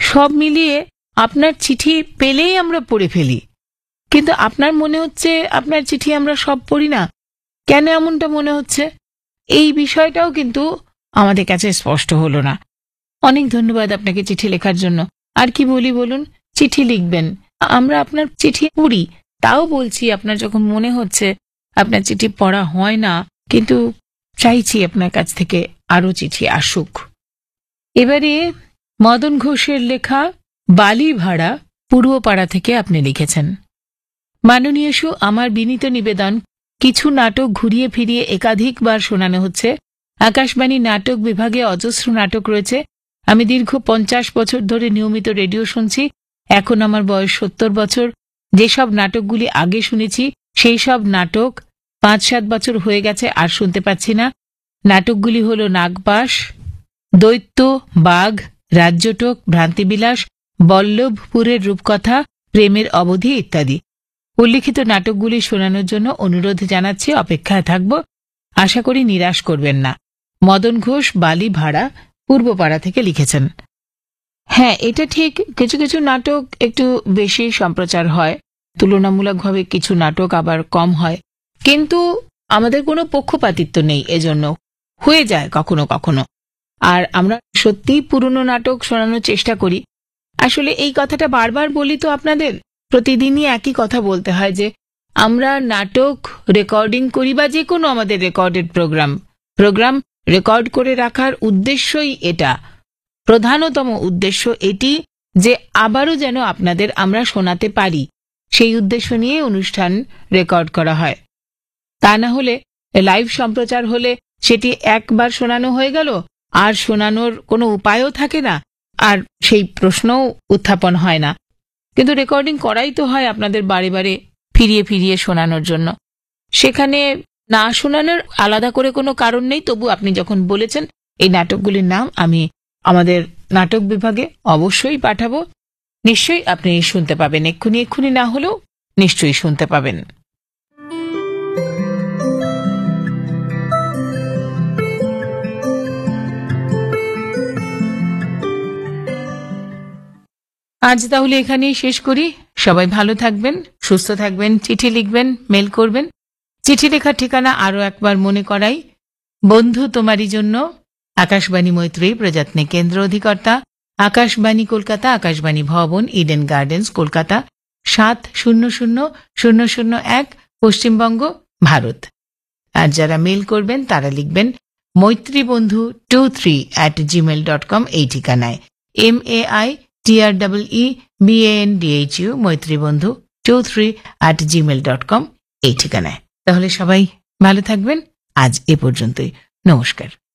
সব মিলিয়ে আপনার চিঠি পেলেই আমরা পড়ে ফেলি, কিন্তু আপনার মনে হচ্ছে আপনার চিঠি আমরা সব পড়ি না। কেন এমনটা মনে হচ্ছে? এই বিষয়টাও কিন্তু আমাদের কাছে স্পষ্ট হলো না। অনেক ধন্যবাদ আপনাকে চিঠি লেখার জন্য। আর কি বলি বলুন? চিঠি লিখবেন, আমরা আপনার চিঠি পড়ি। তাও বলছি, আপনার যখন মনে হচ্ছে আপনার চিঠি পড়া হয় না, কিন্তু চাইছি আপনার কাছ থেকে আরো চিঠি আসুক। এবারে মদন ঘোষের লেখা বালি ভাড়া পূর্বপাড়া থেকে আপনি লিখেছেন। মাননীয় সু, আমার বিনীত নিবেদন, কিছু নাটক ঘুরিয়ে ফিরিয়ে একাধিকবার শোনানো হচ্ছে। আকাশবাণী নাটক বিভাগে অজস্র নাটক রয়েছে। আমি দীর্ঘ 50 বছর ধরে নিয়মিত রেডিও শুনছি। এখন আমার বয়স 70 বছর। যেসব নাটকগুলি আগে শুনেছি সেই সব নাটক 5-7 বছর হয়ে গেছে আর শুনতে পাচ্ছি না। নাটকগুলি হল নাগপাশ, দৈত্য, বাঘ, রাজ্যটক, ভ্রান্তিবিলাস, বল্লভপুরের রূপকথা, প্রেমের অবধি ইত্যাদি। উল্লিখিত নাটকগুলি শোনানোর জন্য অনুরোধ জানাচ্ছি, অপেক্ষায় থাকব। আশা করি নিরাশ করবেন না। মদন ঘোষ, বালি ভাড়া, পূর্বপাড়া থেকে লিখেছেন। হ্যাঁ, এটা ঠিক, কিছু কিছু নাটক একটু বেশি সম্প্রচার হয়, তুলনামূলকভাবে কিছু নাটক আবার কম হয়, কিন্তু আমাদের কোনো পক্ষপাতিত্ব নেই, এজন্য হয়ে যায় কখনো কখনো। আর আমরা সত্যিই পুরনো নাটক শোনানোর চেষ্টা করি। আসলে এই কথাটা বারবার বলি তো আপনাদের, প্রতিদিনই একই কথা বলতে হয় যে আমরা নাটক রেকর্ডিং করি, বা যে কোনো আমাদের রেকর্ডেড প্রোগ্রাম রেকর্ড করে রাখার উদ্দেশ্যই এটা, প্রধানতম উদ্দেশ্য এটি যে আবারও যেন আপনাদের আমরা শোনাতে পারি। সেই উদ্দেশ্য নিয়ে অনুষ্ঠান রেকর্ড করা হয়। তা না হলে লাইভ সম্প্রচার হলে সেটি একবার শোনানো হয়ে গেল, আর শোনানোর কোনো উপায়ও থাকে না, আর সেই প্রশ্নও উত্থাপন হয় না। কিন্তু রেকর্ডিং করাই তো হয় আপনাদের বারে বারে ফিরিয়ে ফিরিয়ে শোনানোর জন্য। সেখানে না শোনানোর আলাদা করে কোনো কারণ নেই। তবু আপনি যখন বলেছেন এই নাটকগুলির নাম, আমি আমাদের নাটক বিভাগে অবশ্যই পাঠাবো। নিশ্চয়ই আপনি শুনতে পাবেন, এক্ষুনি না হলেও নিশ্চয়ই শুনতে পাবেন। আজ তাহলে এখানেই শেষ করি। সবাই ভালো থাকবেন, সুস্থ থাকবেন, চিঠি লিখবেন, মেল করবেন। চিঠি লেখার ঠিকানা আরও একবার মনে করাই, বন্ধু তোমারই জন্য, আকাশবাণী মৈত্রী, প্রযত্নে কেন্দ্র অধিকর্তা, আকাশবাণী কলকাতা, আকাশবাণী ভবন, ইডেন গার্ডেন্স, কলকাতা 700001, পশ্চিমবঙ্গ, ভারত। আর যারা মেল করবেন তারা লিখবেন maitribandhu23@gmail.com এই ঠিকানায়, MAITREEBANDHU maitribandhu23@gmail.com এই ঠিকানায়। তাহলে সবাই ভালো থাকবেন। আজ এ পর্যন্তই। নমস্কার।